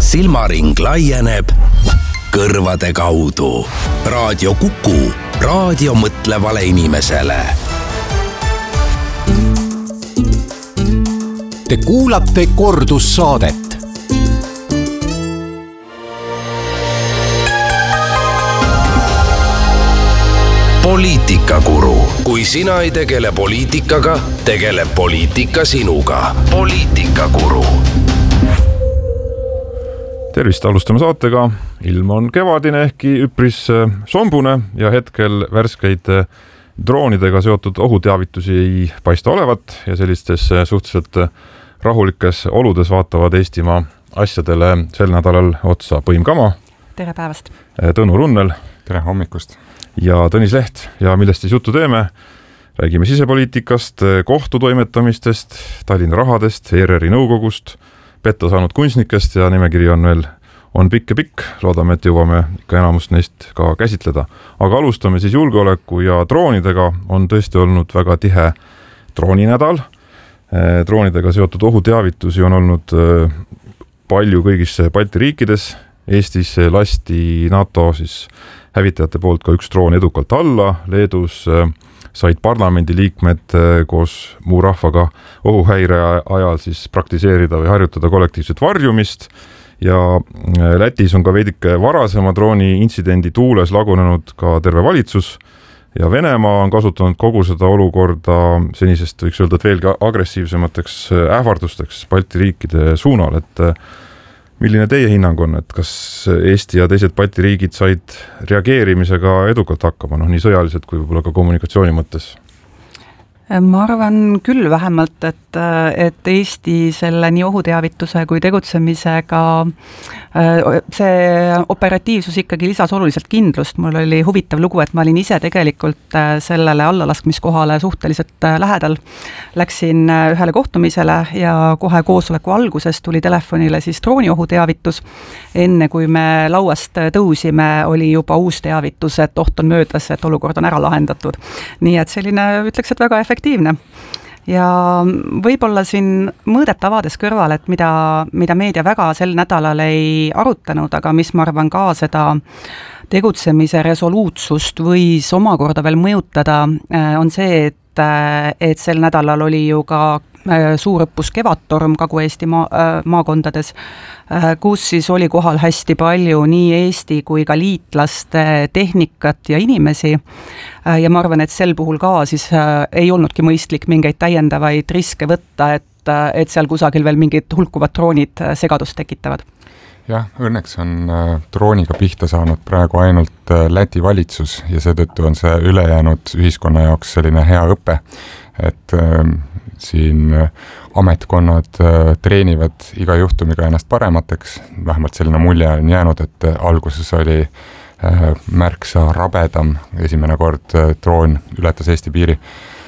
silmaring laieneb kõrvade kaudu. Raadio Kuku, raadio mõtlevale inimesele. Te kuulate kordussaadet. Poliitikakuru. Kui sina ei tegele poliitikaga, tegeleb poliitika sinuga. Poliitikakuru. Tervist, alustame saatega. Ilm on kevadine ehkki üpris sombune ja hetkel värskeid droonidega seotud ohuteavitusi ei paista olevat ja sellistes suhteliselt rahulikes oludes vaatavad Eestimaa asjadele sel nädalal otsa Põim Kama. Tere päevast. Tõnu Runnel. Tere hommikust. Ja Tõnis Leht. Ja millest siis juttu teeme? Räägime sisepoliitikast, kohtutoimetamistest, Tallinna rahadest, ERR-i nõukogust, petta saanud kunstnikest ja nimekiri on pikk ja pikk. Loodame, et jõuame ikka enamust neist ka käsitleda. Aga alustame siis julgeoleku ja droonidega. On tõesti olnud väga tihe drooninädal. Droonidega seotud ohuteavitusi on olnud palju kõigis Balti riikides. Eestis lasti NATO siis hävitajate poolt ka üks droon edukalt alla. Leedus said parlamendi liikmed koos muu rahvaga ohuhäire ajal siis praktiseerida või harjutada kollektiivset varjumist ja Lätis on ka veidike varasema drooni intsidendi tuules lagunenud ka terve valitsus ja Venemaa on kasutanud kogu seda olukorda senisest võiks öelda, et veelgi agressiivsemateks ähvardusteks Balti riikide suunal, et milline teie hinnang on, et kas Eesti ja teised Balti riigid said reageerimisega edukalt hakkama, nii sõjaliselt kui võib-olla ka kommunikatsiooni mõttes? Ma arvan küll vähemalt, et Eesti selle nii ohuteavituse kui tegutsemisega see operatiivsus ikkagi lisas oluliselt kindlust. Mul oli huvitav lugu, et ma olin ise tegelikult sellele allalaskmiskohale suhteliselt lähedal. Läksin ühele kohtumisele ja kohe koosoleku alguses tuli telefonile siis drooniohuteavitus. Enne kui me lauast tõusime, oli juba uus teavitus, et oht on möödas, et olukord on ära lahendatud. Nii et selline, ütleks, et väga efektiivne. Ja võib-olla siin mõõdet avades kõrval, et mida meedia väga sel nädalal ei arutanud, aga mis ma arvan ka seda tegutsemise resoluutsust võis omakorda veel mõjutada, on see, et sel nädalal oli ju ka suurõppus Kevadtorm Kagu-Eesti maakondades, kus siis oli kohal hästi palju nii Eesti kui ka liitlaste tehnikat ja inimesi. Ja ma arvan, et sel puhul ka siis ei olnudki mõistlik mingeid täiendavaid riske võtta, et seal kusagil veel mingid hulkuvad droonid segadust tekitavad. Jah, õnneks on drooniga pihta saanud praegu ainult Läti valitsus ja seetõttu on see ülejäänud ühiskonna jaoks selline hea õpe, et siin ametkonnad treenivad iga juhtumiga ennast paremateks. Vähemalt selline mulje on jäänud, et alguses oli märksa rabedam esimene kord droon ületas Eesti piiri.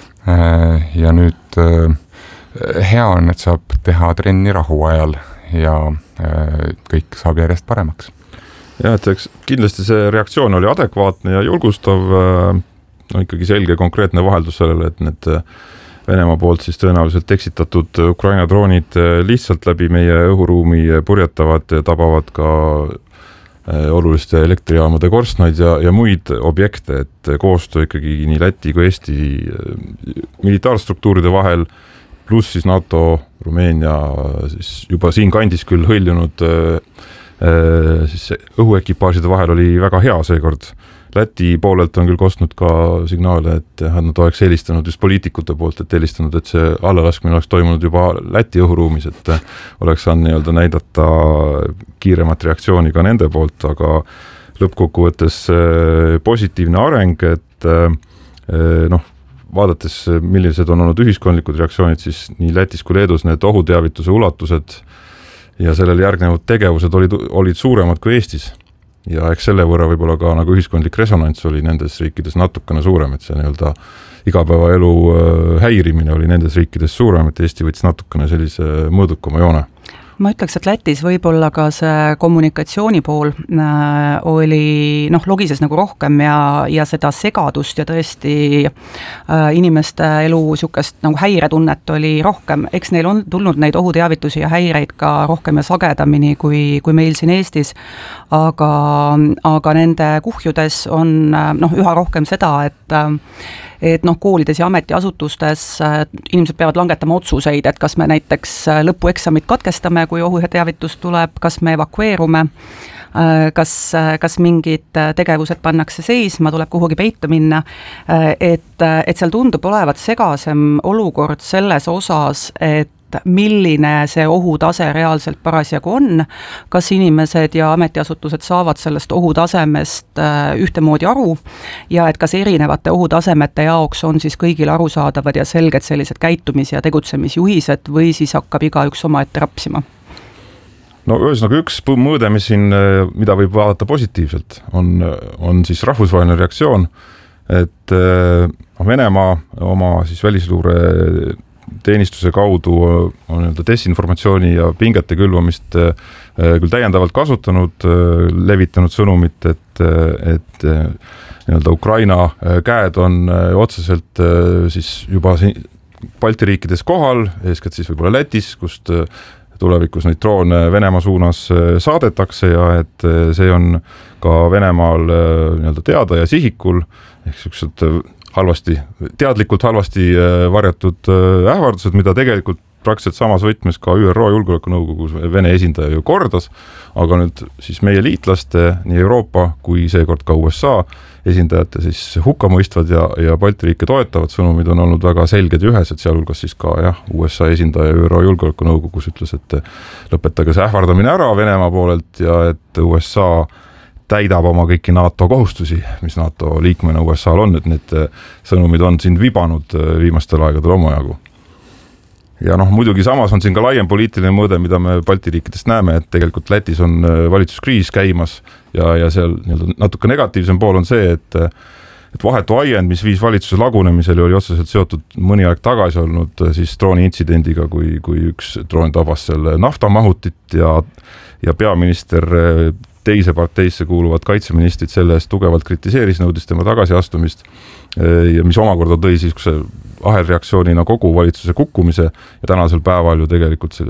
Ja nüüd hea on, et saab teha trenni rahu ajal ja kõik saab järjest paremaks. Ja, et kindlasti see reaktsioon oli adekvaatne ja julgustav, ikkagi selge konkreetne vaheldus sellele, et need Venemaa poolt siis tõenäoliselt eksitatud Ukraina droonid lihtsalt läbi meie õhuruumi purjetavad ja tabavad ka oluliste elektrijaamade korstnaid ja muid objekte, et koostöö ikkagi nii Läti kui Eesti militaarstruktuuride vahel pluss siis NATO, Rumeenia siis juba siin kandis küll hõljunud siis õhuekipaažide vahel oli väga hea seekord. Läti poolelt on küll kostnud ka signaale, et nad oleks helistanud just poliitikute poolt, et helistanud, et see allalaskmine oleks toimunud juba Läti õhuruumis, et oleks saanud näidata kiiremat reaktsiooni ka nende poolt, aga lõppkokkuvõttes positiivne areng, et vaadates, millised on olnud ühiskondlikud reaktsioonid, siis nii Lätis kui Leedus need ohuteavituse ulatused ja sellele järgnevad tegevused olid suuremad kui Eestis. Ja eks selle võrra võib-olla ka nagu ühiskondlik resonants oli nendes riikides natukene suurem, et see igapäevaelu häirimine oli nendes riikides suurem, et Eesti võttis natukene sellise mõõdukama joone. Ma ütleks, et Lätis võib-olla ka see kommunikatsiooni pool oli, logises nagu rohkem ja seda segadust ja tõesti inimeste elu niisugust nagu häiretunnet oli rohkem. Eks neil on tulnud neid ohuteavitusi ja häireid ka rohkem ja sagedamini kui meil siin Eestis, aga nende kuhjudes on üha rohkem seda, et koolides ja ametiasutustes inimesed peavad langetama otsuseid, et kas me näiteks lõpueksamit katkestame, kui ohuteavitus tuleb, kas me evakueerume, kas mingid tegevused pannakse seisma, tuleb kuhugi peitu minna, et seal tundub olevat segasem olukord selles osas, et milline see ohutase reaalselt parasjagu on, kas inimesed ja ametiasutused saavad sellest ohutasemest ühtemoodi aru ja et kas erinevate ohutasemete jaoks on siis kõigil arusaadavad ja selged sellised käitumis- ja tegutsemisjuhised või siis hakkab igaüks omaette rapsima? No ühesõnaga üks mõõde, mida võib vaadata positiivselt, on siis rahvusvaheline reaktsioon, et Venemaa oma siis välisluure teenistuse kaudu on desinformatsiooni ja pingete külvamist küll täiendavalt kasutanud, levitanud sõnumit, et Ukraina käed on otseselt siis juba Balti riikides kohal, eeskätt siis võib-olla Lätis, kust tulevikus neid droone Venemaa suunas saadetakse ja et see on ka Venemaal teada ja sihikul, ehk sellised teadlikult halvasti varjatud ähvardused, mida tegelikult praktiliselt samas võtmes ka ÜRO Julgeolekunõukogus Vene esindaja ju kordas, aga nüüd siis meie liitlaste, nii Euroopa kui seekord ka USA esindajate siis hukkamõistvad ja Balti riike toetavad sõnumid on olnud väga selged ja ühesed, sealhulgas siis ka USA esindaja ÜRO Julgeolekunõukogus ütles, et lõpetage see ähvardamine ära Venemaa poolelt ja et USA täidab oma kõiki NATO kohustusi, mis NATO liikmena USA-l on, et need sõnumid on siin vibanud viimastel aegadel omajagu. Ja muidugi samas on siin ka laiem poliitiline mõõde, mida me Balti riikidest näeme, et tegelikult Lätis on valitsuskriis käimas ja seal natuke negatiivsem pool on see, et vahetu ajend, mis viis valitsuse lagunemisele, oli otseselt seotud mõni aeg tagasi olnud siis drooni intsidendiga, kui üks droon tabas selle naftamahutit ja peaminister teise parteisse kuuluvad kaitseministrid selle eest tugevalt kritiseeris, nõudis tema tagasiastumist ja mis omakorda tõi siis ahelreaktsioonina kogu valitsuse kukkumise ja tänasel päeval ju tegelikult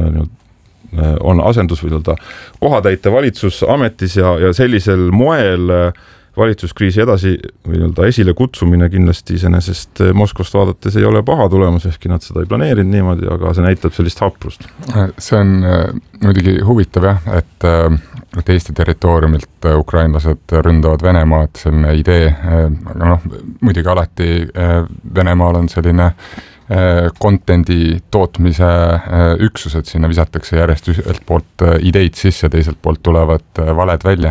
on asendus või kohatäite valitsus ametis ja sellisel moel valitsuskriisi edasi või esile kutsumine kindlasti iseenesest Moskvast vaadates ei ole paha tulemus, ehkki nad seda ei planeerinud niimoodi, aga see näitab sellist haprust. See on muidugi huvitav et Eesti territooriumilt ukrainlased ründavad Venemaad, selline idee, aga muidugi alati Venemaal on selline contendi tootmise üksused, sinna visatakse järjest ühelt poolt ideid sisse, teiselt poolt tulevad valed välja.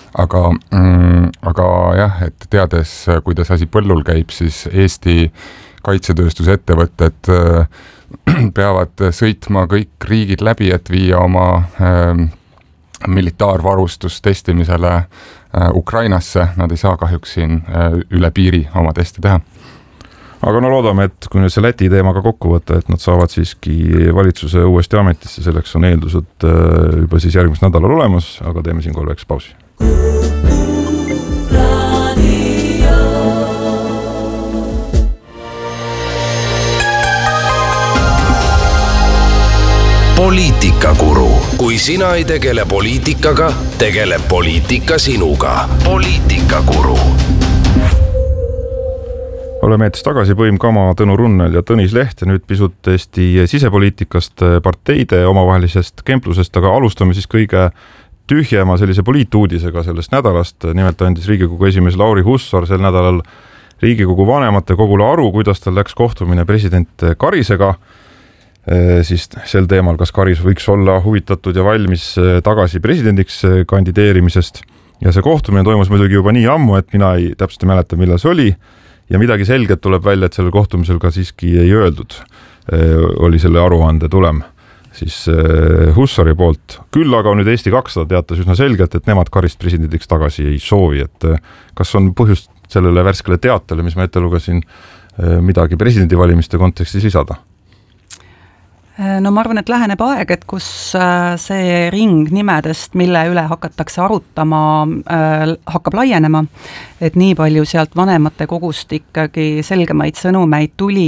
Aga jah, et teades, kuidas asi põllul käib, siis Eesti kaitsetööstusettevõtted peavad sõitma kõik riigid läbi, et viia oma militaarvarustus testimisele Ukrainasse. Nad ei saa kahjuks siin üle piiri oma testi teha. Aga loodame, et kui nüüd see Läti teemaga kokku võtta, et nad saavad siiski valitsuse uuesti ametisse, selleks on eeldused juba siis järgmisel nädalal olemas, aga teeme siin väikese pausi. Poliitikakuru. Kui sina ei tegele poliitikaga, tegeleb poliitika sinuga. Poliitikakuru. Oleme eetis tagasi Põim Kama, Tõnu Runnel ja Tõnis Leht ja nüüd pisut Eesti sisepoliitikast, parteide omavahelisest kemplusest, aga alustame siis kõige tühjema sellise poliituudisega sellest nädalast. Nimelt andis Riigikogu esimees Lauri Hussar sel nädalal Riigikogu vanematekogule aru, kuidas tal läks kohtumine president Karisega. Siis sel teemal, kas Karis võiks olla huvitatud ja valmis tagasi presidendiks kandideerimisest. Ja see kohtumine toimus muidugi juba nii ammu, et mina ei täpselt mäleta, millal see oli. Ja midagi selget tuleb välja, et sellel kohtumisel ka siiski ei öeldud. Oli selle aruande tulem siis Hussari poolt. Küll aga nüüd Eesti 200 teatas üsna selgelt, et nemad Karist presidendiks tagasi ei soovi. Et kas on põhjust sellele värskele teatele, mis ma ette lugesin, midagi presidendivalimiste kontekstis lisada? No ma arvan, et läheneb aeg, et kus see ring nimedest, mille üle hakatakse arutama, hakkab laienema, et nii palju sealt vanemate kogust ikkagi selgemaid sõnumeid tuli,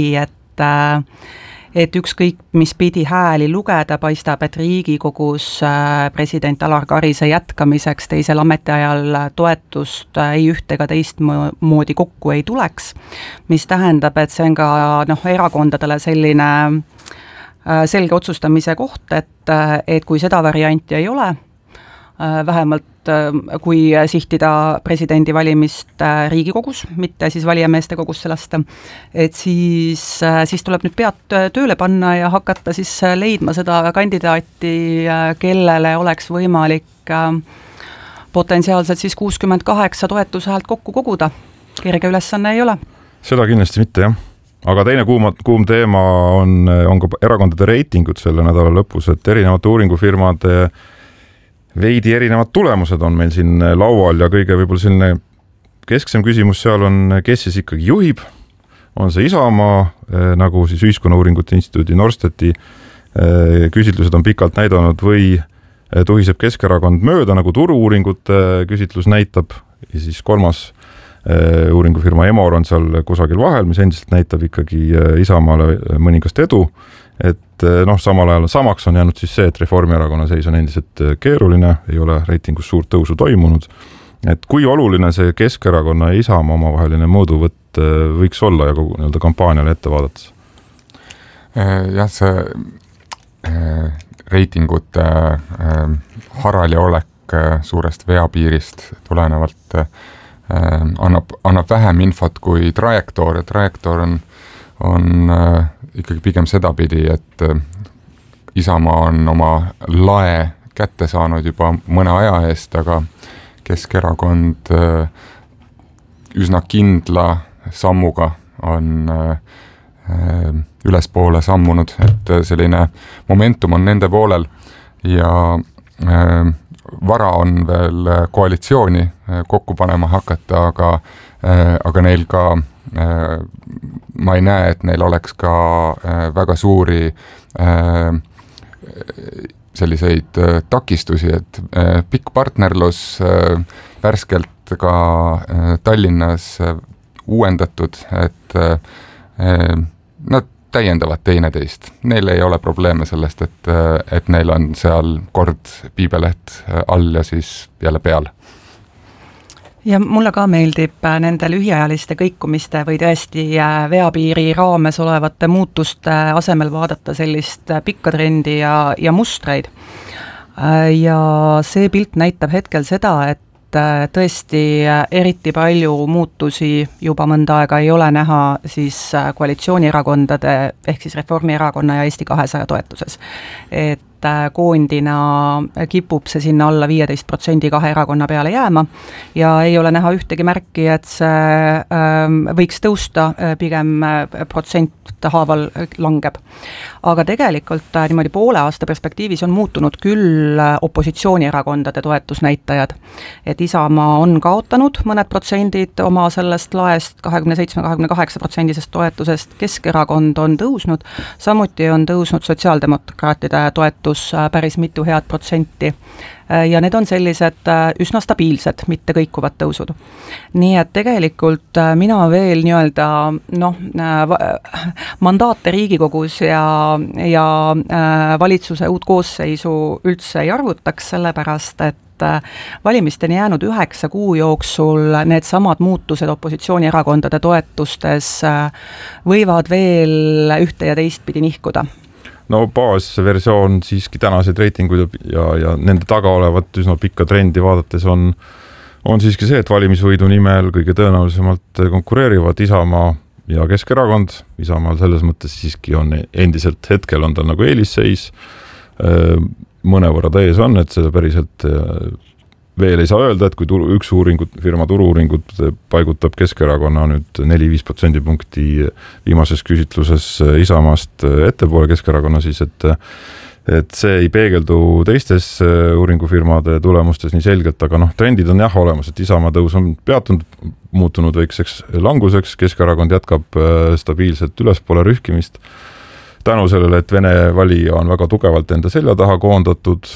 et ükskõik, mis pidi hääli lugeda, paistab, et Riigikogus president Alar Karise jätkamiseks teisel ametiajal toetust ei üht ega teist moodi kokku ei tuleks, mis tähendab, et see on ka erakondadele selline selge otsustamise koht, et kui seda varianti ei ole, vähemalt kui sihtida presidendi valimist Riigikogus, mitte siis valijameeste kogusse lasta, et siis tuleb nüüd pead tööle panna ja hakata siis leidma seda kandidaati, kellele oleks võimalik potentsiaalselt siis 68 toetushäält kokku koguda. Kerge ülesanne ei ole. Seda kindlasti mitte, jah. Aga teine kuum teema on ka erakondade reitingud selle nädala lõpus, et erinevate uuringufirmade veidi erinevad tulemused on meil siin laual ja kõige võib-olla selline kesksem küsimus seal on, kes siis ikkagi juhib. On see Isamaa, nagu siis Ühiskonnauuringute Instituudi Norstedti küsitlused on pikalt näidanud, või tuhiseb Keskerakond mööda, nagu Turu-uuringute küsitlus näitab, ja siis kolmas uuringufirma Emor on seal kusagil vahel, mis endiselt näitab ikkagi Isamaale mõningast edu, et samal ajal samaks on jäänud siis see, et Reformierakonna seis on endiselt keeruline, ei ole reitingus suurt tõusu toimunud, et kui oluline see Keskerakonna ja Isamaa omavaheline mõõduvõtt võiks olla ja kogu kampaaniale ette vaadates? Jah, see reitingute harali olek suurest veapiirist tulenevalt annab vähem infot kui trajektoor, ja trajektoor on ikkagi pigem sedapidi, et Isamaa on oma lae kätte saanud juba mõne aja eest, aga Keskerakond üsna kindla sammuga on ülespoole sammunud, et selline momentum on nende poolel ja vara on veel koalitsiooni kokku panema hakata, aga neil ka ma ei näe, et neil oleks ka väga suuri selliseid takistusi, et pikk partnerlus värskelt ka Tallinnas uuendatud, et nad täiendavad teineteist. Neil ei ole probleeme sellest, et neil on seal kord piibeleht all ja siis jälle peal. Ja mulle ka meeldib nende lühiajaliste kõikumiste või tõesti veapiiri raames olevate muutuste asemel vaadata sellist pikka trendi ja mustreid. Ja see pilt näitab hetkel seda, et tõesti eriti palju muutusi juba mõnda aega ei ole näha siis koalitsioonierakondade ehk siis Reformierakonna ja Eesti 200 toetuses. Et koondina kipub see sinna alla 15% kahe erakonna peale jääma ja ei ole näha ühtegi märki, et see võiks tõusta, pigem protsent haaval langeb. Aga tegelikult niimoodi poole aasta perspektiivis on muutunud küll opositsioonierakondade toetusnäitajad, et Isamaa on kaotanud mõned protsendid oma sellest laest 27-28% toetusest, Keskerakond on tõusnud, samuti on tõusnud sotsiaaldemokraatide toetus päris mitu head protsenti ja need on sellised üsna stabiilsed, mitte kõikuvad tõusud. Nii et tegelikult mina veel mandaate Riigikogus ja valitsuse uut koosseisu üldse ei arvutaks, sellepärast et valimisteni jäänud 9 kuu jooksul need samad muutused opositsioonierakondade toetustes võivad veel ühte ja teist pidi nihkuda. No baasversioon siiski tänaseid reitinguid ja nende taga olevat üsna pikka trendi vaadates on siiski see, et valimisvõidu nimel kõige tõenäolisemalt konkureerivad Isamaa ja Keskerakond. Isamaal selles mõttes siiski on endiselt hetkel on tal nagu eelisseis. Mõnevõrra ta ees on, et seda päriselt veel ei saa öelda, et kui üks firma Turu-uuringud paigutab Keskerakonna nüüd 4-5% punkti viimases küsitluses Isamaast ettepoole Keskerakonna, siis et see ei peegeldu teistes uuringufirmade tulemustes nii selgelt, aga trendid on jah olemas, et Isamaa tõus on peatunud, muutunud väikseks languseks, Keskerakond jätkab stabiilselt ülespoole rühkimist. tänu sellele, et Vene valija on väga tugevalt enda selja taha koondatud,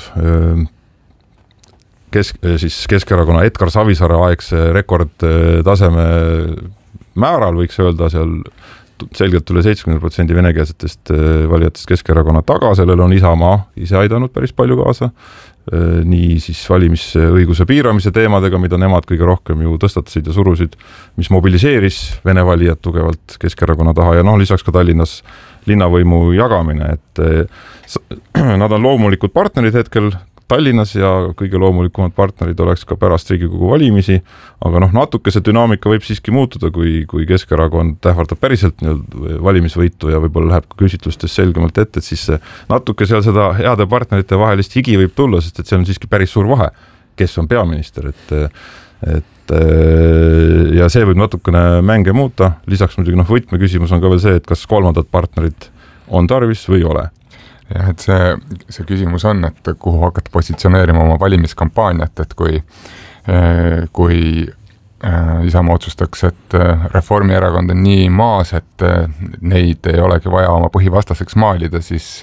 Keskerakonna Edgar Savisaare aegse rekordtaseme määral võiks öelda seal selgelt üle 70% venekeelsetest valijatest Keskerakonna taga, sellele on Isamaa ise aidanud päris palju kaasa, nii siis valimisõiguse piiramise teemadega, mida nemad kõige rohkem ju tõstatasid ja surusid, mis mobiliseeris Vene valijad tugevalt Keskerakonna taha ja lisaks ka Tallinnas linnavõimu jagamine, et nad on loomulikud partnerid hetkel Tallinnas ja kõige loomulikumad partnerid oleks ka pärast Riigikogu valimisi, aga natuke see dünaamika võib siiski muutuda, kui Keskerakond ähvardab päriselt valimisvõitu ja võib-olla läheb ka küsitlustes selgemalt ette, et siis natuke seal seda heade partnerite vahelist higi võib tulla, sest et see on siiski päris suur vahe, kes on peaminister, et ja see võib natukene mänge muuta, lisaks muidugi võtmeküsimus on ka veel see, et kas kolmandad partnerid on tarvis või ei ole. Jah, et see küsimus on, et kuhu hakata positsioneerima oma valimiskampaaniat, et kui Isamaa otsustaks, et Reformierakond on nii maas, et neid ei olegi vaja oma põhivastaseks maalida,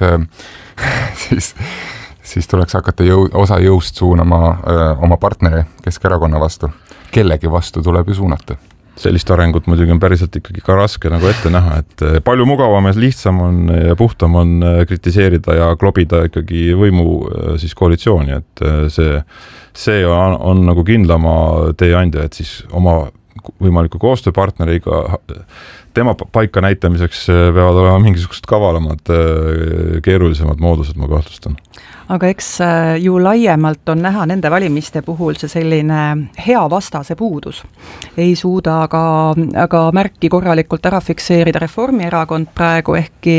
siis tuleks hakata osa jõust suunama oma partneri Keskerakonna vastu. Kellegi vastu tuleb ju suunata. Sellist arengut muidugi on päriselt ikkagi ka raske ette näha, et palju mugavam ja lihtsam on ja puhtam on kritiseerida ja klobida ikkagi võimu siis koalitsiooni, et see on nagu kindlama teeandja, et siis oma võimaliku koostööpartneriga tema paika näitamiseks peavad olema mingisugused kavalamad, keerulisemad moodused, ma kahtlustan. Aga eks ju laiemalt on näha nende valimiste puhul see selline hea vastase puudus. Ei suuda aga märki korralikult ära fikseerida Reformierakond praegu, ehkki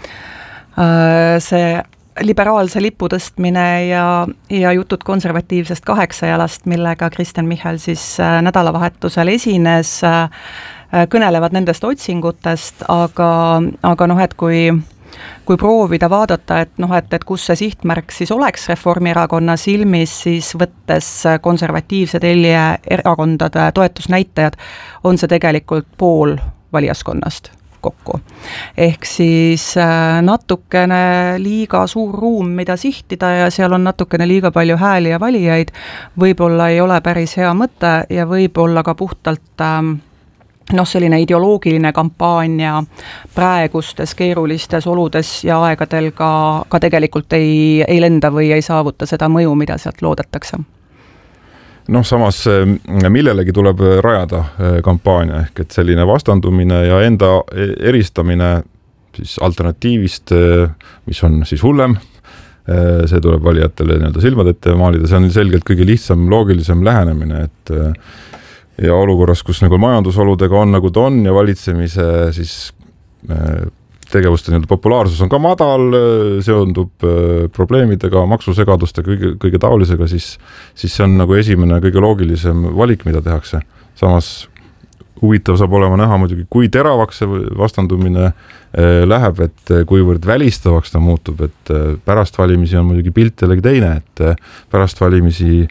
see liberaalse lipu tõstmine ja jutud konservatiivsest 8-jalast, millega Kristen Michal siis nädalavahetusel esines, kõnelevad nendest otsingutest, aga et kui proovida vaadata, et kus see sihtmärk siis oleks Reformierakonna silmis, siis võttes konservatiivse telje erakondade toetusnäitajad, on see tegelikult pool valijaskonnast kokku. Ehk siis natukene liiga suur ruum, mida sihtida ja seal on natukene liiga palju hääli ja valijaid, võib-olla ei ole päris hea mõte ja võib-olla ka puhtalt selline ideoloogiline kampaania praegustes keerulistes oludes ja aegadel ka tegelikult ei lenda või ei saavuta seda mõju, mida sealt loodetakse. Samas millelegi tuleb rajada kampaania, ehk et selline vastandumine ja enda eristamine siis alternatiivist, mis on siis hullem, see tuleb valijatele silmad ette maalida, see on selgelt kõige lihtsam, loogilisem lähenemine, et ja olukorras, kus majandusoludega on nagu ta on ja valitsemise siis tegevuste populaarsus on ka madal, seondub probleemidega, maksusegadustega, kõige taolisega, siis see on esimene kõige loogilisem valik, mida tehakse. Samas huvitav saab olema näha muidugi, kui teravaks see vastandumine läheb, et kuivõrd välistavaks ta muutub, et pärast valimisi on muidugi pilt jällegi teine, et pärast valimisi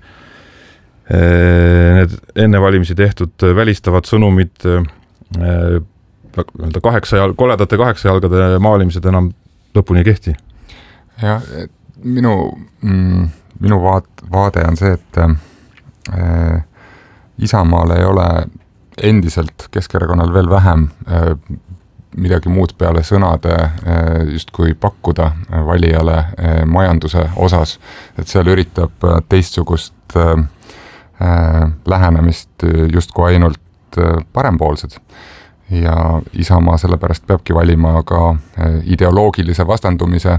need enne valimisi tehtud välistavad sõnumid koledate 8 jalgade maalimised enam lõpuni ei kehti. Ja minu vaade on see, et Isamaal ei ole endiselt Keskerakonnal veel vähem midagi muud peale sõnade justkui pakkuda valijale majanduse osas, et seal üritab teistsugust lähenemist justkui ainult parempoolsed ja Isamaa sellepärast peabki valima ka ideoloogilise vastandumise,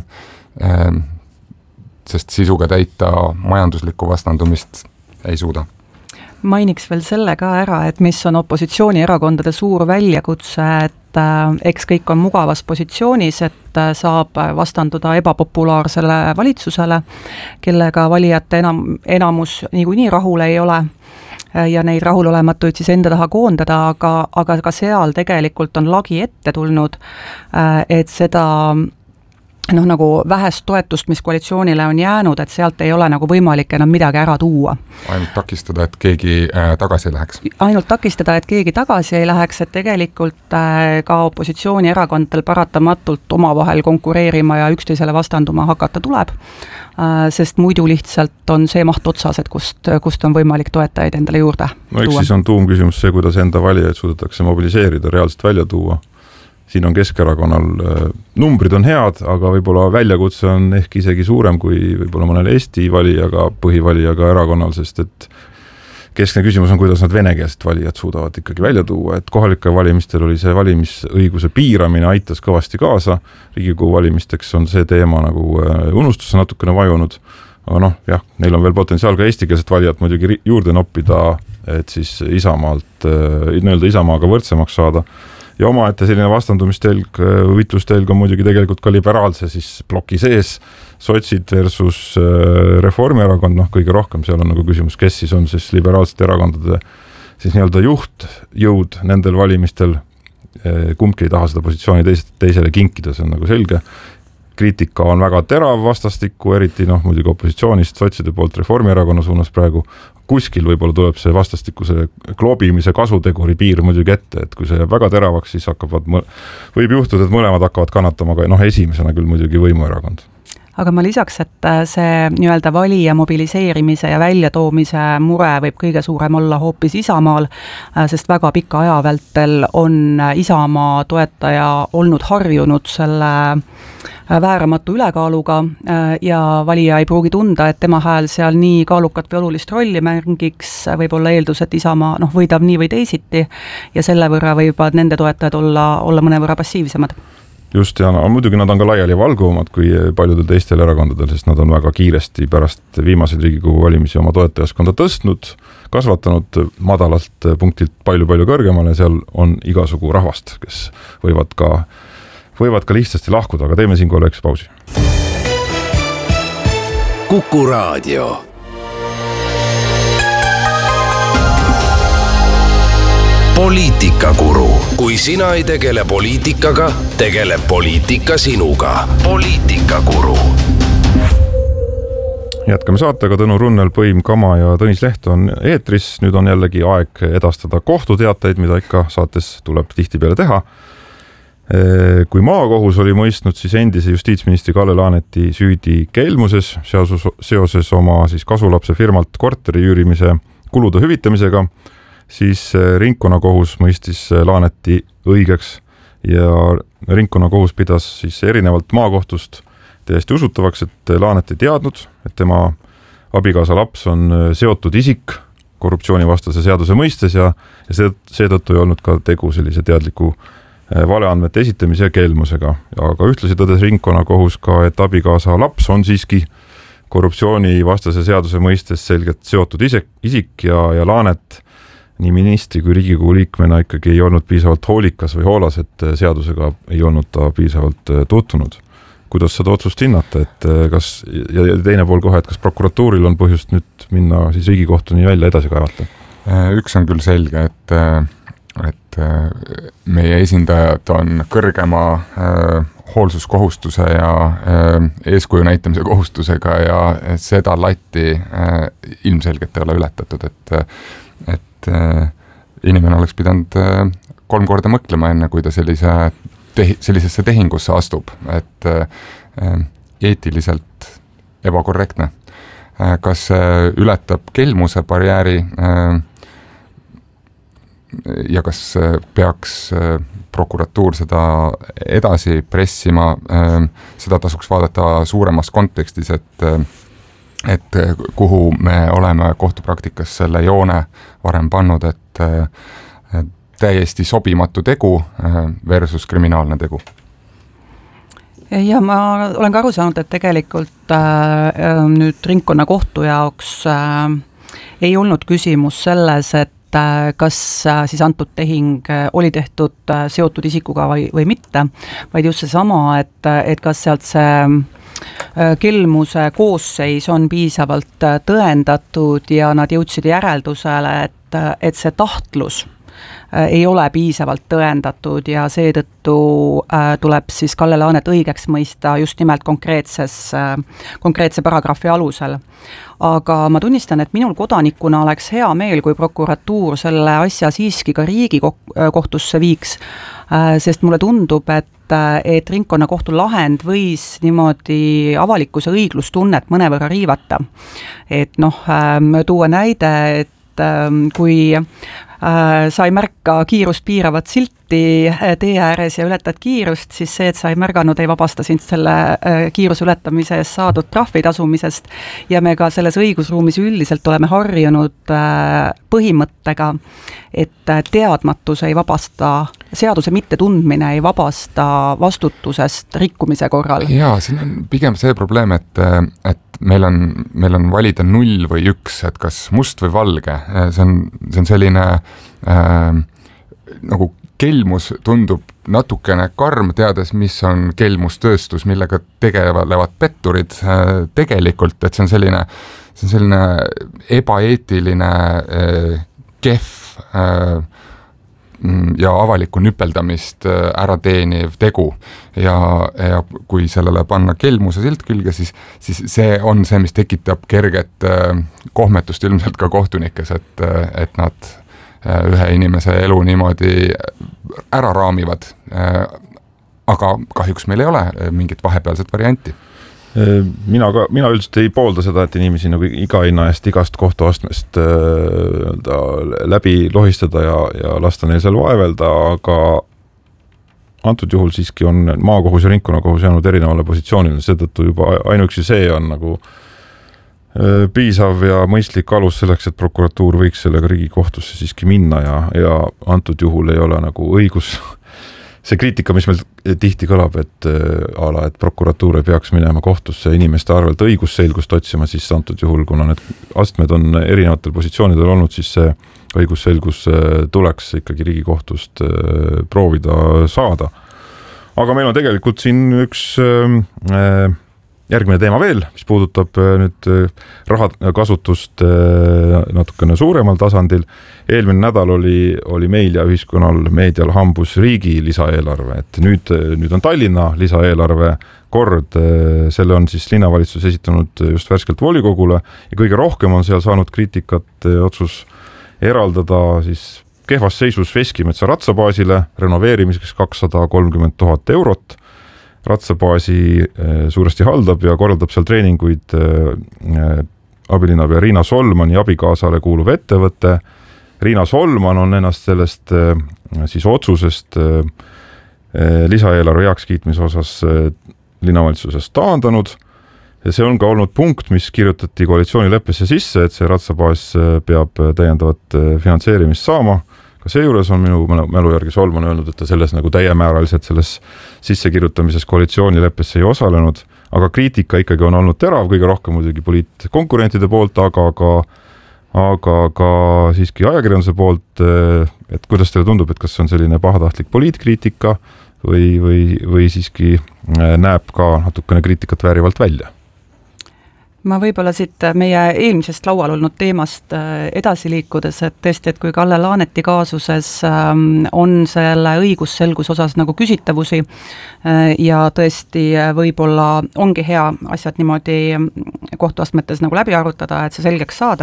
sest sisuga täita majanduslikku vastandumist ei suuda. Mainiks veel selle ka ära, et mis on opositsioonierakondade suur väljakutse, et eks kõik on mugavas positsioonis, et saab vastanduda ebapopulaarsele valitsusele, kellega valijate enamus niikuinii rahul ei ole ja neid rahulolematuid siis enda taha koondada, aga ka seal tegelikult on lagi ette tulnud, et seda nagu vähest toetust, mis koalitsioonile on jäänud, et sealt ei ole nagu võimalik enam midagi ära tuua. Ainult takistada, et keegi tagasi ei läheks. Ainult takistada, et keegi tagasi ei läheks, et tegelikult ka opositsioonierakondadel paratamatult omavahel konkureerima ja üksteisele vastanduma hakata tuleb, sest muidu lihtsalt on see maht otsas, et kust on võimalik toetajaid endale juurde no, tuua. Siis on tuumküsimus see, kuidas enda valijaid suudetakse mobiliseerida, reaalselt välja tuua. Siin on Keskerakonnal, numbrid on head, aga võib-olla väljakutse on ehk isegi suurem kui võib-olla mõnel Eesti valijaga, põhivalijaga erakonnal, sest et keskne küsimus on, kuidas nad venekeelset valijad suudavad ikkagi välja tuua, et kohalike valimistel oli see valimisõiguse piiramine aitas kõvasti kaasa, Riigikogu valimisteks on see teema nagu unustusse natukene vajunud, aga jah, neil on veel potentsiaal ka eestikeelset valijat muidugi juurde noppida, et siis Isamaaga võrdsemaks saada. Ja omaette selline vastandumistelg, võitlustelg on muidugi tegelikult ka liberaalse siis ploki sees, sotsid versus Reformierakond, kõige rohkem seal on nagu küsimus, kes siis on siis liberaalsete erakondade siis nii-öelda juhtjõud nendel valimistel, kumbki ei taha seda positsiooni teisele kinkida, see on nagu selge. Kriitika on väga terav vastastikku, eriti muidugi opositsioonist, sotside poolt Reformierakonna suunas praegu. Kuskil võib-olla tuleb see vastastikuse kloobimise kasuteguri piir muidugi ette, et kui see jääb väga teravaks, siis võib juhtuda, et mõlemad hakkavad kannatama, aga esimesena küll muidugi võimuerakond. Aga ma lisaks, et see nii-öelda valija mobiliseerimise ja väljatoomise mure võib kõige suurem olla hoopis Isamaal, sest väga pika aja vältel on Isamaa toetaja olnud harjunud selle vääramatu ülekaaluga ja valija ei pruugi tunda, et tema hääl seal nii kaalukat või olulist rolli mängiks, võib olla eeldus, et Isamaa võidab nii või teisiti ja selle võrra võivad nende toetajad olla mõnevõrra passiivsemad. Just, ja muidugi nad on ka laiali valguvamad kui paljudel teistel erakondadel, sest nad on väga kiiresti pärast viimaseid Riigikogu valimisi oma toetajaskonda tõstnud, kasvatanud madalalt punktilt palju-palju kõrgemale, seal on igasugu rahvast, kes võivad ka lihtsasti lahkuda, aga teeme siin kolleeks pausi. Kuku Raadio. Poliitikakuru. Kui sina ei tegele poliitikaga, tegeleb poliitika sinuga. Poliitikakuru. Jätkame saatega, Tõnu Runnel, Põim Kama ja Tõnis Leht on eetris. Nüüd on jällegi aeg edastada kohtuteateid, mida ikka saates tuleb tihtipeale teha. Kui maakohus oli mõistnud siis endise justiitsministri Kalle Laaneti süüdi kelmuses seoses oma siis kasulapse firmalt korteri üürimise kulude hüvitamisega, siis ringkonnakohus mõistis Laaneti õigeks ja ringkonnakohus pidas siis erinevalt maakohtust täiesti usutavaks, et Laanet ei teadnud, et tema abikaasa laps on seotud isik korruptsioonivastase seaduse mõistes ja seetõttu ei olnud ka tegu sellise teadliku valeandmete esitamise ja kelmusega. Aga ühtlasi tõdes ringkonnakohus ka, et abikaasa laps on siiski korruptsioonivastase seaduse mõistes selgelt seotud isik ja Laanet nii ministri kui Riigikogu liikmena ikkagi ei olnud piisavalt hoolikas või hoolas, et seadusega ei olnud ta piisavalt tutvunud. Kuidas seda otsust hinnata, et kas, ja teine pool kohe, et kas prokuratuuril on põhjust nüüd minna siis Riigikohtuni välja edasi kaevata? Üks on küll selge, et meie esindajad on kõrgema hoolsuskohustuse ja eeskuju näitamise kohustusega ja seda latti ilmselgelt ei ole ületatud, et inimene oleks pidanud 3 korda mõtlema enne, kui ta sellisesse tehingusse astub, et eetiliselt ebakorrektne. Kas ületab kelmuse barjääri ja kas peaks prokuratuur seda edasi pressima, seda tasuks vaadata suuremas kontekstis, et kuhu me oleme kohtupraktikas selle joone varem pannud, et täiesti sobimatu tegu versus kriminaalne tegu. Ja ma olen ka aru saanud, et tegelikult nüüd ringkonnakohtu jaoks ei olnud küsimus selles, et kas siis antud tehing oli tehtud seotud isikuga või mitte, vaid just see sama, et kas sealt see kelmuse koosseis on piisavalt tõendatud ja nad jõudsid järeldusele, et see tahtlus ei ole piisavalt tõendatud ja seetõttu tuleb siis Kalle Laanet õigeks mõista just nimelt konkreetse paragrahvi alusel. Aga ma tunnistan, et minul kodanikuna oleks hea meel, kui prokuratuur selle asja siiski ka Riigikohtusse viiks, sest mulle tundub, et ringkonnakohtu lahend võis niimoodi avalikkuse õiglustunnet mõnevõrra riivata. Et tuua näide, et kui sa ei märka kiirust piiravat silti tee ääres ja ületad kiirust, siis see, et sa ei märganud, ei vabasta sind selle kiiruse ületamise eest saadud trahvi tasumisest ja me ka selles õigusruumis üldiselt oleme harjunud põhimõttega, et teadmatus ei vabasta, seaduse mittetundmine ei vabasta vastutusest rikkumise korral. Jaa, siin on pigem see probleem, et meil on valida 0 või 1, et kas must või valge, see on selline nagu kelmus tundub natukene karm, teades, mis on kelmustööstus, millega tegelevad petturid tegelikult, et see on selline ebaeetiline kehv ja avalikku nüpeldamist ära teeniv tegu ja kui sellele panna kelmuse silt külge, siis see on see, mis tekitab kerget kohmetust ilmselt ka kohtunikes, et nad ühe inimese elu niimoodi ära raamivad, aga kahjuks meil ei ole mingit vahepealset varianti. Mina üldiselt ei poolda seda, et inimesi nagu iga hinna eest igast kohtuastmest läbi lohistada ja lasta neil seal vaevelda, aga antud juhul siiski on maakohus ja ringkonnakohus jäänud erinevale positsioonile, seetõttu juba ainuüksi see on nagu piisav ja mõistlik alus selleks, et prokuratuur võiks sellega Riigikohtusse siiski minna ja antud juhul ei ole nagu õigus. See kriitika, mis meil tihti kõlab, et prokuratuur ei peaks minema kohtusse inimeste arvelt õigusselgust otsima, siis antud juhul, kuna need astmed on erinevatel positsioonidel olnud, siis see õigusselgus tuleks ikkagi Riigikohtust proovida saada. Aga meil on tegelikult siin üks järgmine teema veel, mis puudutab nüüd rahakasutust natukene suuremal tasandil. Eelmine nädal oli meil ja ühiskonnal meedial hambus riigi lisaeelarve, et nüüd on Tallinna lisaeelarve kord, selle on siis linnavalitsus esitanud just värskelt volikogule ja kõige rohkem on seal saanud kriitikat otsus eraldada siis kehvas seisus Veskimetsa ratsabaasile renoveerimiseks 230 000 eurot. Ratsabaasi suuresti haldab ja korraldab seal treeninguid abilinnapea Riina Solmani abikaasale kuuluv ettevõte. Riina Solman on ennast sellest siis otsusest lisaeelarve heakskiitmise osas linnavalitsusest taandanud. Ja see on ka olnud punkt, mis kirjutati koalitsioonileppesse sisse, et see ratsabaas peab täiendavat finantseerimist saama. Ka seejuures on minu mälu järgi Solman öelnud, et ta selles nagu täiemääraliselt selles sissekirjutamises koalitsioonileppesse ei osalenud, aga kriitika ikkagi on olnud terav, kõige rohkem muidugi poliitkonkurentide poolt, aga ka siiski ajakirjanduse poolt, et kuidas teile tundub, et kas on selline pahatahtlik poliitkriitika või siiski näeb ka natukene kriitikat väärivalt välja? Ma võib-olla siit meie eelmisest laual olnud teemast edasi liikudes, et tõesti, et kui Kalle Laaneti kaasuses on selle õigusselgus osas nagu küsitavusi ja tõesti võib-olla ongi hea asjad niimoodi kohtuastmetes nagu läbi arutada, et see selgeks saada,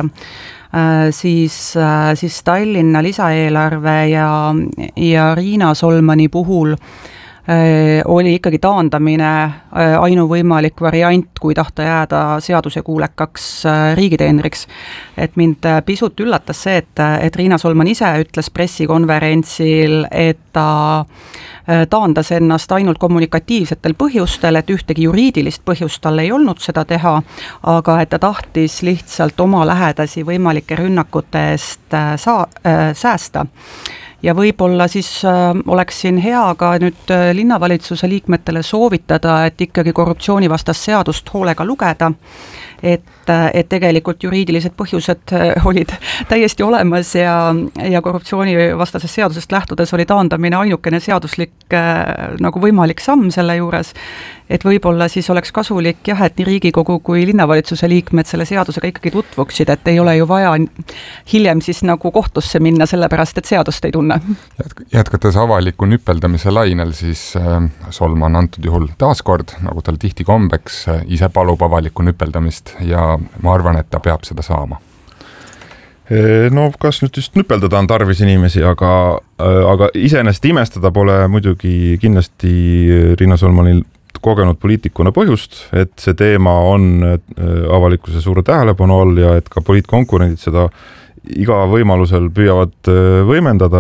siis Tallinna lisaeelarve ja Riina Solmani puhul oli ikkagi taandamine ainuvõimalik variant, kui tahta jääda seadusekuulekaks riigiteenriks. Et mind pisut üllatas see, et Riina Solman ise ütles pressikonverentsil, et ta taandas ennast ainult kommunikatiivsetel põhjustel, et ühtegi juriidilist põhjust tal ei olnud seda teha, aga et ta tahtis lihtsalt oma lähedasi võimalike rünnakute eest säästa. Ja võib-olla siis oleks siin hea ka nüüd linnavalitsuse liikmetele soovitada, et ikkagi korruptsioonivastast seadust hoolega lugeda, et et tegelikult juriidilised põhjused olid täiesti olemas ja korruptsioonivastases seadusest lähtudes oli taandamine ainukene seaduslik nagu võimalik samm selle juures, et võib-olla siis oleks kasulik jah, et nii Riigikogu kui linnavalitsuse liikmed selle seadusega ikkagi tutvuksid, et ei ole ju vaja hiljem siis nagu kohtusse minna sellepärast, et seadust ei tunne. Jätkates avaliku nüpeldamise lainel, siis Solman antud juhul taaskord, nagu tal tihti kombeks, ise palub avalikku nüpeldamist ja ma arvan, et ta peab seda saama. No kas nüüd just nüpeldada on tarvis inimesi, aga iseenesest imestada pole muidugi kindlasti Riina Solmanil kogenud poliitikuna põhjust, et see teema on avalikkuse suure tähelepanu all ja et ka poliitkonkurendid seda iga võimalusel püüavad võimendada,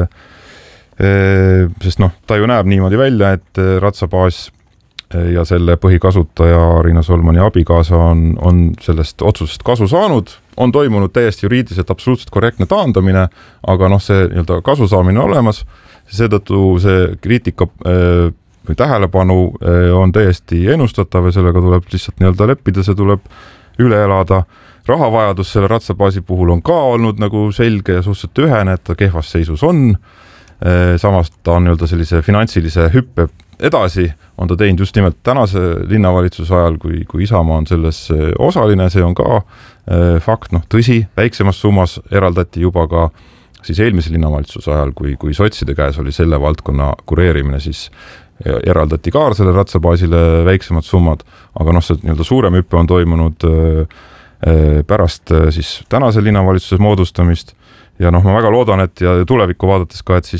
sest ta ju näeb niimoodi välja, et Ratsabaas ja selle põhikasutaja Riina Solmani abikaasa on sellest otsusest kasu saanud, on toimunud täiesti juriidiliselt absoluutselt korrektne taandamine, aga see nii-öelda kasu saamine olemas, seetõttu see kriitika või tähelepanu on täiesti ennustatav ja sellega tuleb lihtsalt nii-öelda leppida, see tuleb üle elada. Rahavajadus selle Ratsabaasi puhul on ka olnud nagu selge ja suhteliselt ühene, et ta kehvas seisus on. Samas ta on nii-öelda sellise finantsilise hüppe edasi, on ta teinud just nimelt tänase linnavalitsuse ajal, kui Isamaa on selles osaline, see on ka fakt, tõsi, väiksemas summas eraldati juba ka siis eelmise linnavalitsuse ajal, kui sotside käes oli selle valdkonna kureerimine, siis eraldati ka selle Ratsabaasile väiksemad summad, aga see nii-öelda suurem hüppe on toimunud pärast siis tänase linnavalitsuse moodustamist ja ma väga loodan, et ja tulevikku vaadates ka, et siis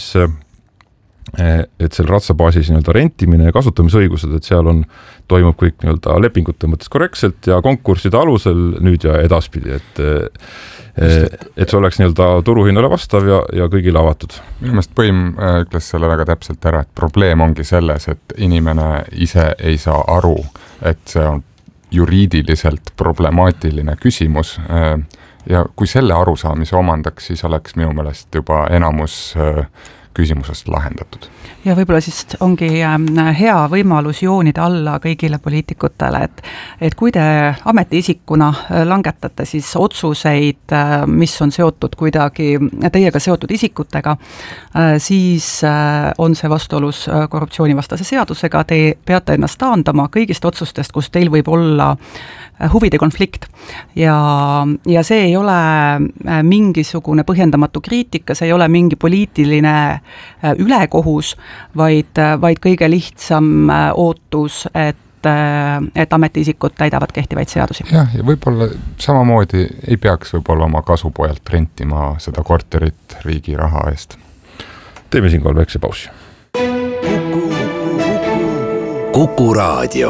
et seal Ratsabaasis nii-öelda rentimine ja kasutamisõigused, et seal toimub kõik nii-öelda lepingute mõttes korrektselt ja konkursside alusel nüüd ja edaspidi, et see oleks nii-öelda turuhinnale vastav ja kõigile avatud. Minu meelest Põim ütles selle väga täpselt ära, et probleem ongi selles, et inimene ise ei saa aru, et see on juriidiliselt problemaatiline küsimus ja kui selle arusaamise omandaks, siis oleks minu meelest juba enamus küsimusest lahendatud. Ja võib-olla siis ongi hea võimalus joonida alla kõigile poliitikutele, et kui te ametiisikuna langetate siis otsuseid, mis on seotud kuidagi teiega seotud isikutega, siis on see vastuolus korruptsioonivastase seadusega, te peate ennast taandama kõigist otsustest, kus teil võib olla huvide konflikt ja see ei ole mingisugune põhjendamatu kriitika, see ei ole mingi poliitiline ülekohus, vaid kõige lihtsam ootus, et ametiisikud täidavad kehtivaid seadusi. Jah, ja võib-olla samamoodi ei peaks võib-olla oma kasupojalt rentima seda korterit riigi raha eest. Teeme siinkohal väikse pausi. Kuku Raadio.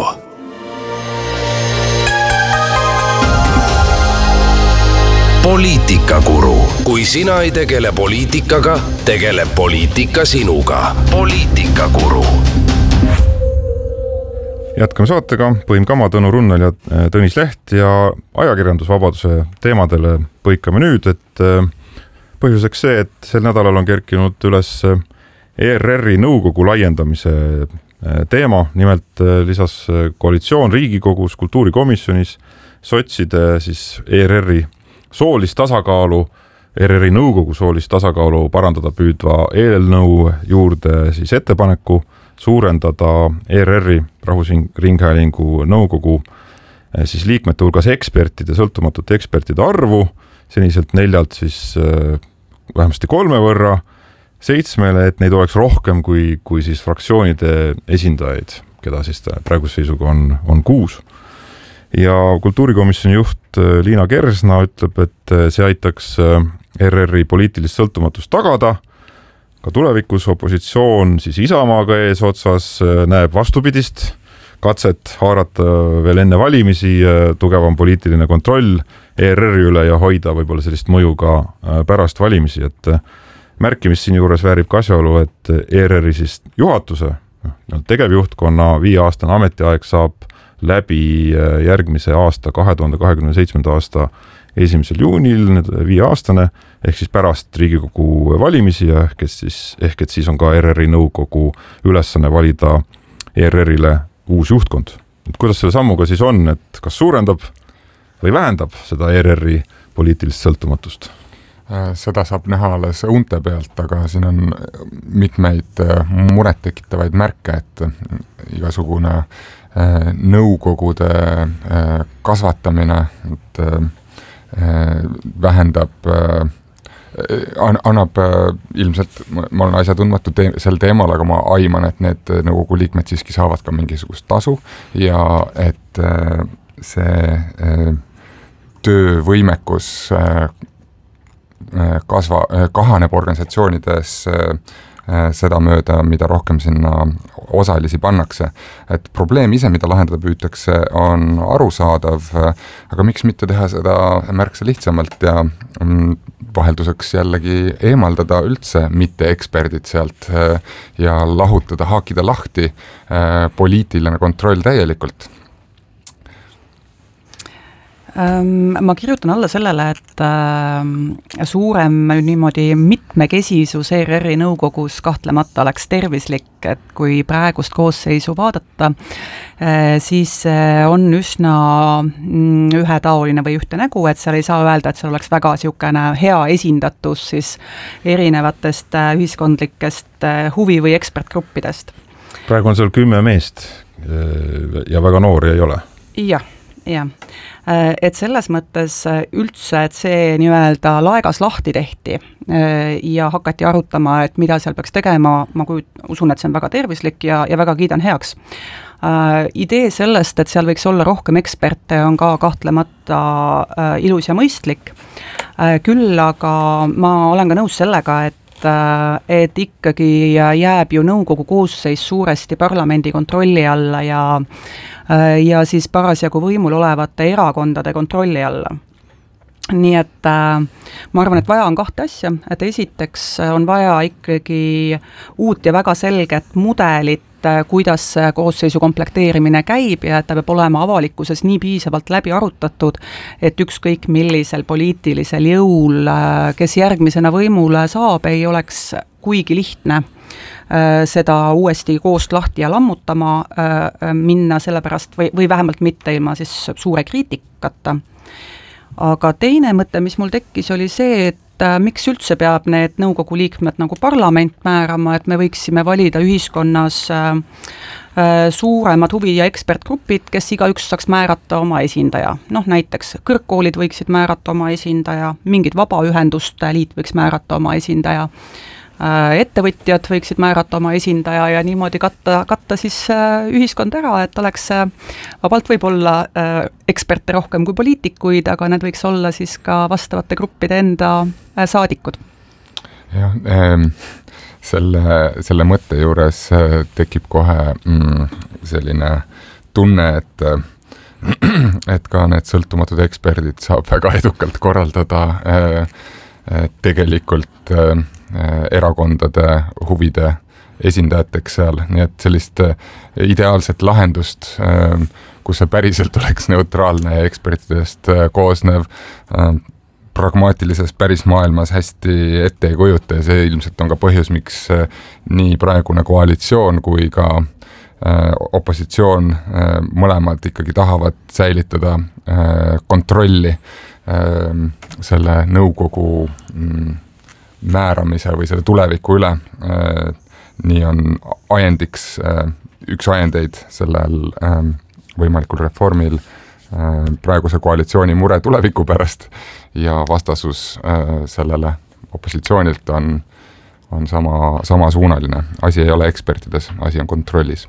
Poliitikakuru. Kui sina ei tegele poliitikaga, tegeleb poliitika sinuga. Poliitikakuru. Jätkame saatega. Põim Kama, Tõnu Runnel ja Tõnis Leht ja ajakirjandusvabaduse teemadele põikame nüüd, et põhjuseks see, et sel nädalal on kerkinud üles ERR-i nõukogu laiendamise teema. Nimelt lisas koalitsioon Riigikogus kultuurikomisjonis sotside siis ERR-i soolist tasakaalu, ERR-i nõukogu soolist tasakaalu parandada püüdva eelnõu juurde siis ettepaneku suurendada ERR-i Rahvusringhäälingu nõukogu siis liikmete hulgas sõltumatute ekspertide arvu seniselt 4 siis vähemasti 3 võrra 7, et neid oleks rohkem kui siis fraktsioonide esindajaid, keda siis praeguse seisuga on 6. Ja kultuurikomisjoni juht Liina Kersna ütleb, et see aitaks ERR-i poliitilist sõltumatust tagada. Ka tulevikus opositsioon siis Isamaaga eesotsas näeb vastupidist katset haarata veel enne valimisi tugevam poliitiline kontroll ERR-i üle ja hoida võib-olla sellist mõju ka pärast valimisi, et märkimist siin juures väärib ka asjaolu, et ERR-i siis juhatuse tegevjuhtkonna 5-aastane ametiaeg saab läbi järgmise aasta 2027. aasta 1. juunil 5-aastane, ehk siis pärast Riigikogu valimisi ja ehk et siis on ka ERR-i nõukogu ülesanne valida ERR-ile uus juhtkond. Et kuidas selle sammuga siis on, et kas suurendab või vähendab seda ERR-i poliitilist sõltumatust? Seda saab näha alles unte pealt, aga siin on mitmeid muret tekitavaid märke, et igasugune nõukogude kasvatamine vähendab, annab ilmselt, ma olen asjatundmatu sel teemal, aga ma aiman, et need nõukogu liikmed siiski saavad ka mingisugust tasu ja et see töövõimekus kahaneb organisatsioonides seda mööda, mida rohkem sinna osalisi pannakse. Et probleem ise, mida lahendada püütakse, on arusaadav, aga miks mitte teha seda märksa lihtsamalt ja vahelduseks jällegi eemaldada üldse mitte eksperdid sealt ja lahutada, haakida lahti poliitiline kontroll täielikult. Ma kirjutan alla sellele, et suurem niimoodi mitmekesisus ERR-i nõukogus kahtlemata oleks tervislik, et kui praegust koosseisu vaadata, siis on üsna ühetaoline või ühte nägu, et seal ei saa öelda, et seal oleks väga niisugune hea esindatus siis erinevatest ühiskondlikest huvi- või ekspertgruppidest. Praegu on seal 10 meest ja väga noori ei ole. Jah. Et selles mõttes üldse, et see nii-öelda laegas lahti tehti ja hakati arutama, et mida seal peaks tegema, ma usun, et see on väga tervislik ja väga kiidan heaks. Idee sellest, et seal võiks olla rohkem eksperte, on ka kahtlemata ilus ja mõistlik. Küll aga ma olen ka nõus sellega, et ikkagi jääb ju nõukogu koosseis suuresti parlamendi kontrolli alla ja siis parasjagu võimul olevate erakondade kontrolli alla. Nii et ma arvan, et vaja on kahte asja, et esiteks on vaja ikkagi uut ja väga selget mudelit, kuidas koosseisu komplekteerimine käib ja et ta peab olema avalikkuses nii piisavalt läbi arutatud, et ükskõik millisel poliitilisel jõul, kes järgmisena võimule saab, ei oleks kuigi lihtne seda uuesti koost lahti ja lammutama minna sellepärast või vähemalt mitte ilma siis suure kriitikata. Aga teine mõte, mis mul tekkis, oli see, et miks üldse peab need nõukogu liikmed nagu parlament määrama, et me võiksime valida ühiskonnas suuremad huvi- ja ekspertgrupid, kes igaüks saaks määrata oma esindaja. Näiteks kõrgkoolid võiksid määrata oma esindaja, mingid vabaühenduste liit võiks määrata oma esindaja, ettevõtjad võiksid määrata oma esindaja ja niimoodi katta siis ühiskond ära, et oleks vabalt võib-olla eksperte rohkem kui poliitikuid, aga need võiks olla siis ka vastavate gruppide enda saadikud. Jah, selle mõtte juures tekib kohe selline tunne, et ka need sõltumatud eksperdid saab väga edukalt korraldada tegelikult erakondade huvide esindajateks seal, nii et sellist ideaalset lahendust, kus see päriselt oleks neutraalne ja ekspertidest koosnev, pragmaatilises päris maailmas hästi ette ei kujuta ja see ilmselt on ka põhjus, miks nii praegune koalitsioon kui ka opositsioon mõlemad ikkagi tahavad säilitada kontrolli selle nõukogu määramise või selle tuleviku üle. Nii on ajendiks, üks ajendeid sellel võimalikul reformil praeguse koalitsiooni mure tuleviku pärast ja vastasus sellele opositsioonilt on samasuunaline. Asi ei ole ekspertides, asi on kontrollis.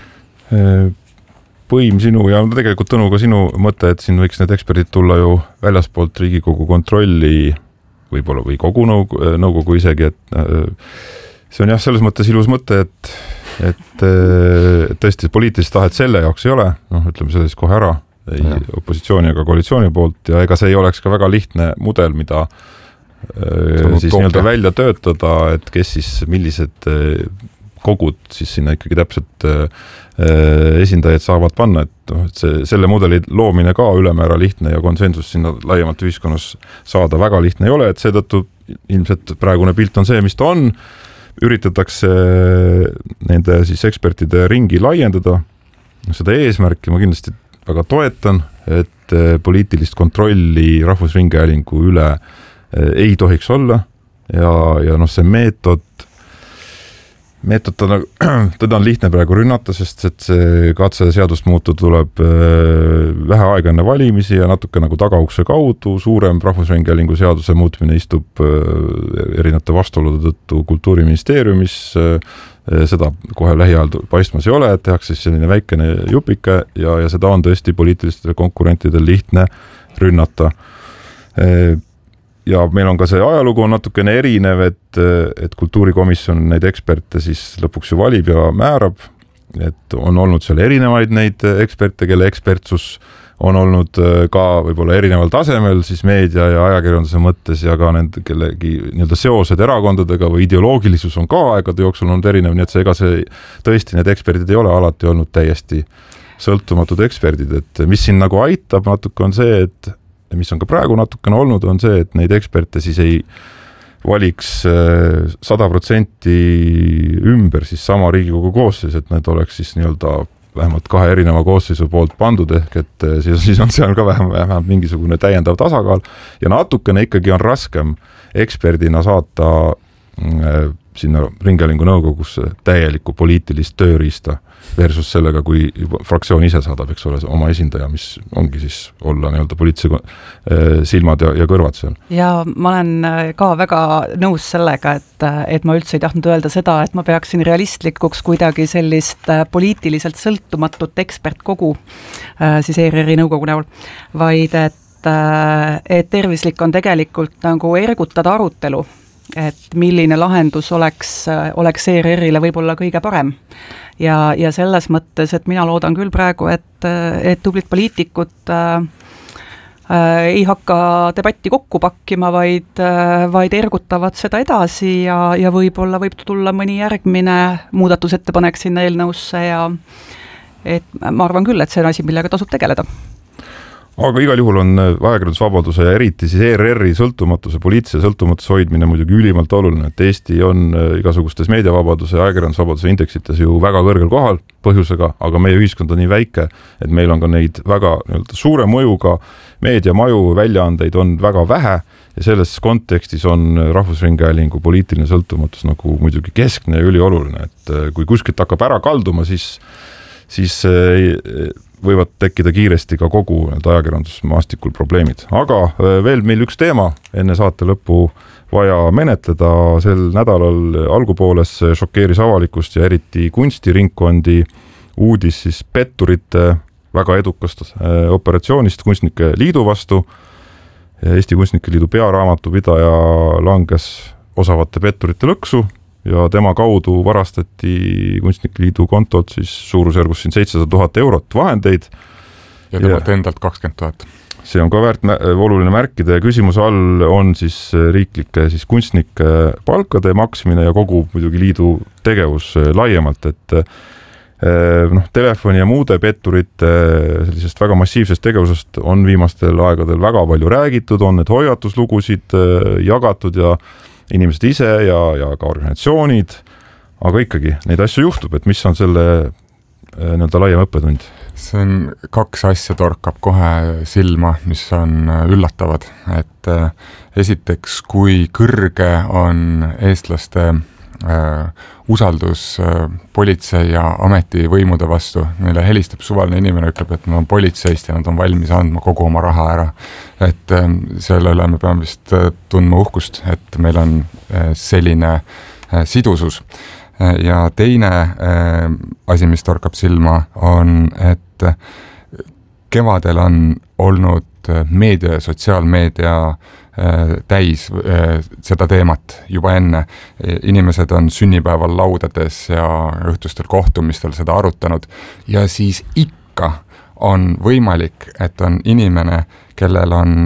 Põim sinu ja tegelikult Tõnu ka sinu mõte, et siin võiks need eksperdid tulla ju väljaspoolt Riigikogu kontrolli võib-olla või kogu nõukogu isegi, et see on jah, selles mõttes ilus mõte, et tõesti poliitilist tahet selle jaoks ei ole, ütleme selle siis kohe ära, ei opositsiooni ega koalitsiooni poolt ja ega see ei oleks ka väga lihtne mudel, mida siis nii-öelda välja töötada, et kes siis millised kogud siis sinna ikkagi täpselt esindajaid saavad panna, et selle mudeli loomine ka ülemäära lihtne ja konsensus sinna laiemalt ühiskonnas saada väga lihtne ei ole, et seetõttu ilmselt praegune pilt on see, mis ta on, üritatakse nende siis ekspertide ringi laiendada, seda eesmärki ma kindlasti väga toetan, et et poliitilist kontrolli Rahvusringhäälingu üle ei tohiks olla ja see meetod teda on lihtne praegu rünnata, sest et see katse seadust muuta tuleb vähe aega enne valimisi ja natuke nagu tagaukse kaudu, suurem Rahvusringhäälingu seaduse muutmine istub erinevate vastuolude tõttu Kultuuriministeeriumis, seda kohe lähiajal paistmas ei ole, et tehakse siis selline väikene jupike ja seda on tõesti poliitilistel konkurentidel lihtne rünnata. Ja meil on ka see ajalugu on natukene erinev, et kultuurikomisjon neid eksperte siis lõpuks ju valib ja määrab, et on olnud seal erinevaid neid eksperte, kelle ekspertsus on olnud ka võib-olla erineval tasemel siis meedia ja ajakirjanduse mõttes ja ka nende kellegi nii-öelda seosed erakondadega või ideoloogilisus on ka aegade jooksul olnud erinev, nii et see tõesti need eksperdid ei ole alati olnud täiesti sõltumatud eksperdid, et mis siin nagu aitab natuke on see, et mis on ka praegu natukene olnud, on see, et neid eksperte siis ei valiks 100% ümber siis sama Riigikogu koosseis, et need oleks siis nii-öelda vähemalt 2 erineva koosseisu poolt pandud, ehk et siis on seal ka vähemalt mingisugune täiendav tasakaal ja natukene ikkagi on raskem eksperdina saata sinna Ringhäälingu nõukogusse täielikku poliitilist tööriista versus sellega, kui fraktsioon ise saadab, eks ole, oma esindaja, mis ongi siis olla nii-öelda poliitilise silmad ja kõrvad seal. Ja ma olen ka väga nõus sellega, et ma üldse ei tahtnud öelda seda, et ma peaksin realistlikuks kuidagi sellist poliitiliselt sõltumatut ekspertkogu siis ERR-i nõukogu näol, vaid et tervislik on tegelikult nagu ergutada arutelu, et milline lahendus oleks ERR-ile võib-olla kõige parem. Ja selles mõttes, et mina loodan küll praegu, et tublid poliitikud ei hakka debatti kokku pakkima, vaid ergutavad seda edasi ja võib-olla võib tulla mõni järgmine muudatusettepanek sinna eelnõusse ja et ma arvan küll, et see on asi, millega tasub tegeleda. Aga igal juhul on ajakirjandusvabaduse ja eriti siis ERR-i sõltumatuse, poliitilise sõltumatuse hoidmine muidugi ülimalt oluline, et Eesti on igasugustes meediavabaduse ja ajakirjandusvabaduse indeksites ju väga kõrgel kohal põhjusega, aga meie ühiskond on nii väike, et meil on ka neid väga suure mõjuga meediamaju väljaandeid on väga vähe ja selles kontekstis on Rahvusringhäälingu poliitiline sõltumatus nagu muidugi keskne ja ülioluline, et kui kuskilt hakkab ära kalduma, siis võivad tekkida kiiresti ka kogu ajakirjandusmaastikul probleemid. Aga veel meil üks teema enne saate lõppu vaja menetleda. Sel nädalal algupooles šokeeris avalikkust ja eriti kunstiringkondi uudis siis petturite väga edukast operatsioonist Kunstnike Liidu vastu. Eesti Kunstnike Liidu pearaamatupidaja langes osavate petturite lõksu ja tema kaudu varastati Kunstnike Liidu kontolt siis suurusjärgus 700 000 eurot vahendeid. Ja temalt endalt 20 000. See on ka oluline märkida ja küsimuse all on siis riiklike siis kunstnike palkade maksmine ja kogu muidugi liidu tegevus laiemalt, et telefoni ja muude petturite sellisest väga massiivsest tegevusest on viimastel aegadel väga palju räägitud, on need hoiatuslugusid jagatud ja inimesed ise ja ka organisatsioonid, aga ikkagi neid asju juhtub, et mis on selle nii-öelda laiem õppetund? See on 2 asja torkab kohe silma, mis on üllatavad, et esiteks, kui kõrge on eestlaste usaldus politsei ja ametivõimude vastu. Neile helistab suvaline inimene, ütleb, et ma olen politseist ja nad on valmis andma kogu oma raha ära. Et selle üle me peame vist tundma uhkust, et meil on selline sidusus. Ja teine asi, mis torkab silma, on, et kevadel on olnud meedia ja sotsiaalmeedia täis seda teemat juba enne. Inimesed on sünnipäeval laudades ja õhtustel kohtumistel seda arutanud ja siis ikka on võimalik, et on inimene, kellel on,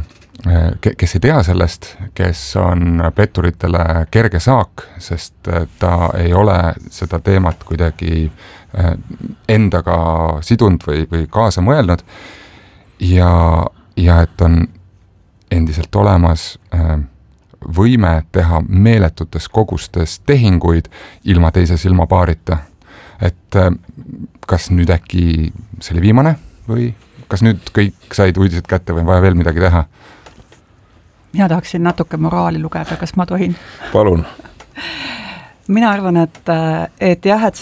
kes ei tea sellest, kes on petturitele kerge saak, sest ta ei ole seda teemat kuidagi endaga sidunud või kaasa mõelnud ja et on endiselt olemas võime teha meeletutes kogustes tehinguid ilma teise silmapaarita. Et kas nüüd äkki see oli viimane või kas nüüd kõik said uudised kätte või on vaja veel midagi teha? Mina tahaksin natuke moraali lugeda, kas ma tohin? Palun. Mina arvan, et jah, et